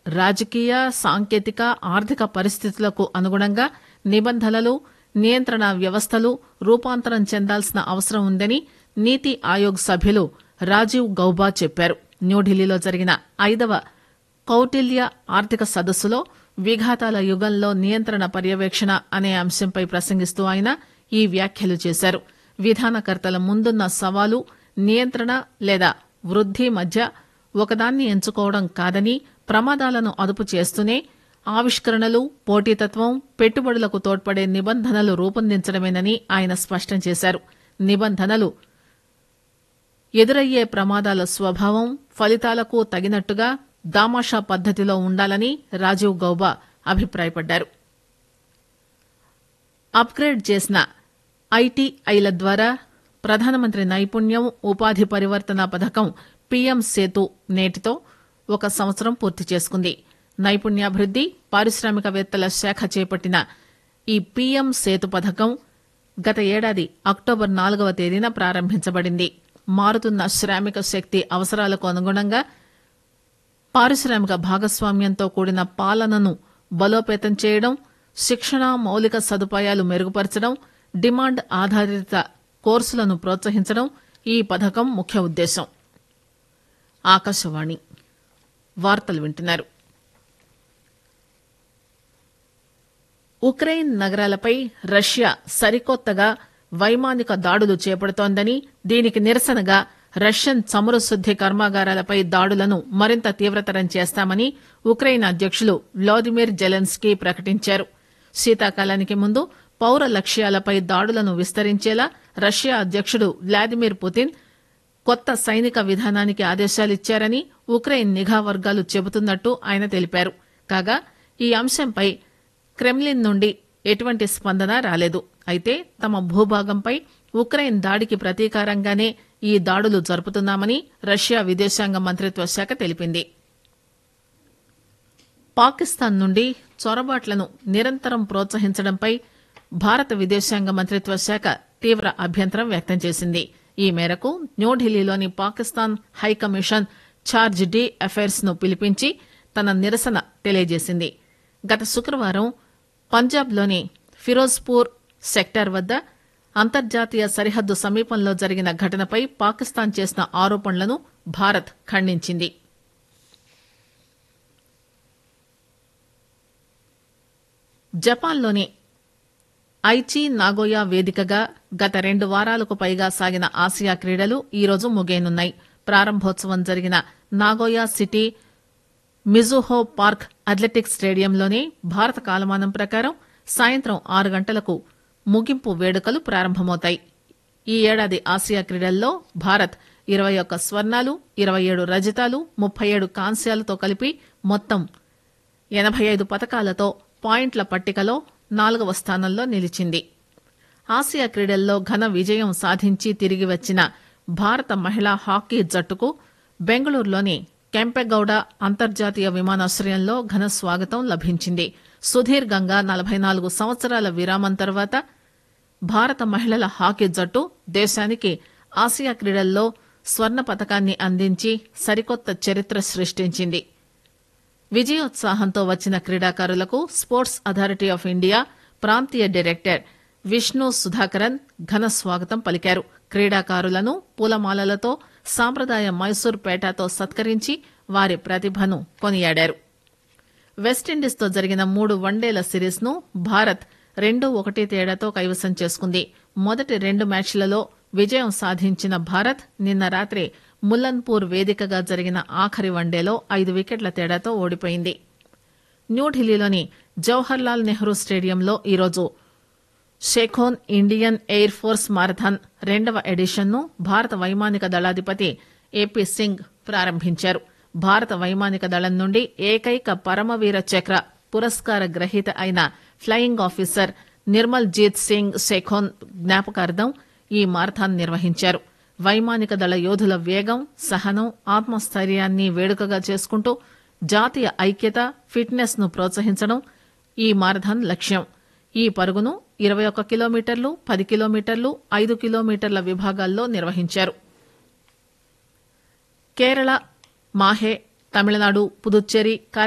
రాజకీయ, సాంకేతిక, ఆర్థిక పరిస్థితులకు అనుగుణంగా నిబంధనలు, నియంత్రణ వ్యవస్థలు రూపాంతరం చెందాల్సిన అవసరం ఉందని నీతి ఆయోగ్ సభ్యులు రాజీవ్ గౌబా చెప్పారు. న్యూఢిల్లీలో జరిగిన 5వ కౌటిల్య ఆర్థిక సదస్సులో విఘాతాల యుగంలో నియంత్రణ పర్యవేక్షణ అనే అంశంపై ప్రసంగిస్తూ ఆయన ఈ వ్యాఖ్యలు చేశారు. విధానకర్తల ముందున్న సవాలు నియంత్రణ లేదా వృద్ది మధ్య ఒకదాన్ని ఎంచుకోవడం కాదని, ప్రమాదాలను అదుపు చేస్తూనే ఆవిష్కరణలు, పోటీతత్వం, పెట్టుబడులకు తోడ్పడే నిబంధనలు రూపొందించడమేనని ఆయన స్పష్టం చేశారు. నిబంధనలు ఎదురయ్యే ప్రమాదాల స్వభావం, ఫలితాలకు తగినట్టుగా దామాషా పద్దతిలో ఉండాలని రాజీవ్ గౌబా అభిప్రాయపడ్డారు. అప్గ్రేడ్ చేసిన ఐటీఐల ద్వారా ప్రధానమంత్రి నైపుణ్యం, ఉపాధి పరివర్తన పథకం పీఎం సేతు నేటితో 1 సంవత్సరం పూర్తి చేసుకుంది. నైపుణ్యాభివృద్ది, పారిశ్రామికవేత్తల శాఖ చేపట్టిన ఈ పీఎం సేతు పథకం గత ఏడాది అక్టోబర్ 4వ తేదీన ప్రారంభించబడింది. మారుతున్న శ్రామిక శక్తి అవసరాలకు అనుగుణంగా పారిశ్రామిక భాగస్వామ్యంతో కూడిన పాలనను బలోపేతం చేయడం, శిక్షణ, మౌలిక సదుపాయాలు మెరుగుపరచడం, డిమాండ్ ఆధారిత కోర్సులను ప్రోత్సహించడం ఈ పథకం ముఖ్య ఉద్దేశం. ఆకాశవాణి వార్తలు వింటున్నారు. ఉక్రెయిన్ నగరాలపై రష్యా సరికొత్తగా వైమానిక దాడులు చేపడుతోందని, దీనికి నిరసనగా రష్యన్ చమురు శుద్ది కర్మాగారాలపై దాడులను మరింత తీవ్రతరం చేస్తామని ఉక్రెయిన్ అధ్యకులు వ్లాదిమిర్ జెలెన్స్కీ ప్రకటించారు. శీతాకాలానికి ముందు పౌర లక్ష్యాలపై దాడులను విస్తరించేలా రష్యా అధ్యకుడు వ్లాదిమిర్ పుతిన్ కొత్త సైనిక విధానానికి ఆదేశాలిచ్చారని ఉక్రెయిన్ నిఘా వర్గాలు చెబుతున్నట్టు ఆయన తెలిపారు. కాగా ఈ అంశంపై క్రెమ్లిన్ నుండి ఎటువంటి స్పందన రాలేదు. అయితే తమ భూభాగంపై ఉక్రెయిన్ దాడికి ప్రతీకారంగానే ఈ దాడులు జరుపుతున్నామని రష్యా విదేశాంగ మంత్రిత్వ శాఖ తెలిపింది. పాకిస్తాన్ నుండి చొరబాట్లను నిరంతరం ప్రోత్సహించడంపై భారత విదేశాంగ మంత్రిత్వ శాఖ తీవ్ర అభ్యంతరం వ్యక్తం చేసింది. ఈ మేరకు న్యూఢిల్లీలోని Pakistan high commission charge D affairs ను పిలిపించి తన నిరసన తెలియజేసింది. గత శుక్రవారం పంజాబ్లోని ఫిరోజ్పూర్ సెక్టార్ వద్ద అంతర్జాతీయ సరిహద్దు సమీపంలో జరిగిన ఘటనపై పాకిస్తాన్ చేసిన ఆరోపణలను భారత్ ఖండించింది. జపాన్లోని ఐచి నాగోయా వేదికగా గత 2 వారాలకు పైగా సాగిన ఆసియా క్రీడలు ఈరోజు ముగియనున్నాయి. ప్రారంభోత్సవం జరిగిన Nagoya city Mizuho park athletics స్టేడియంలోనే భారత కాలమానం ప్రకారం సాయంత్రం 6 గంటలకు ముగింపు వేడుకలు ప్రారంభమవుతాయి. ఈ ఏడాది ఆసియా క్రీడల్లో భారత్ 21 స్వర్ణాలు, 27 రజతాలు, 37 కాంస్యాలతో కలిపి మొత్తం 85 పతకాలతో పాయింట్ల పట్టికలో 4వ స్థానంలో నిలిచింది. ఆసియా క్రీడల్లో ఘన విజయం సాధించి తిరిగి వచ్చిన భారత మహిళా హాకీ జట్టుకు బెంగళూరులోని కెంపెగౌడ అంతర్జాతీయ విమానాశ్రయంలో ఘన స్వాగతం లభించింది. సుదీర్ఘంగా 44 సంవత్సరాల విరామం తర్వాత భారత మహిళల హాకీ జట్టు దేశానికి ఆసియా క్రీడల్లో స్వర్ణ పతకాన్ని అందించి సరికొత్త చరిత్ర సృష్టించింది. విజయోత్సాహంతో వచ్చిన క్రీడాకారులకు స్పోర్ట్స్ అథారిటీ ఆఫ్ ఇండియా ప్రాంతీయ డైరెక్టర్ విష్ణు సుధాకరన్ ఘన స్వాగతం పలికారు. క్రీడాకారులను పూలమాలలతో, సాంప్రదాయ మైసూర్ పేటతో సత్కరించి వారి ప్రతిభను కొనియాడారు. వెస్టిండీస్తో జరిగిన 3 వన్డేల సిరీస్ ను భారత్ 2-1 తేడాతో కైవసం చేసుకుంది. మొదటి 2 మ్యాచ్లలో విజయం సాధించిన భారత్ నిన్న రాత్రి ముల్లన్పూర్ వేదికగా జరిగిన ఆఖరి వన్డేలో 5 వికెట్ల తేడాతో ఓడిపోయింది. న్యూఢిల్లీలోని జవహర్ లాల్ నెహ్రూ స్టేడియంలో ఈరోజు Sekhon Indian air force marathon 2వ ఎడిషన్ ను భారత వైమానిక దళాధిపతి ఏపీ సింగ్ ప్రారంభించారు. భారత వైమానిక దళం నుండి ఏకైక పరమవీర చక్ర పురస్కార గ్రహీత అయిన ఫ్లయింగ్ ఆఫీసర్ నిర్మల్ జీత్ సింగ్ షేఖోన్ జ్ఞాపకార్థం ఈ మారథాన్ నిర్వహించారు. వైమానిక దళ యోధుల వేగం, సహనం, ఆత్మస్థైర్యాన్ని వేడుకగా చేసుకుంటూ జాతీయ ఐక్యత, ఫిట్నెస్ ను ప్రోత్సహించడం ఈ మారథాన్ లక్ష్యం. ఈ పరుగును 21 కిలోమీటర్లు, 10 కిలోమీటర్లు, 5 కిలోమీటర్ల విభాగాల్లో నిర్వహించారు. కేరళ, మాహే, తమిళనాడు, పుదుచ్చేరి,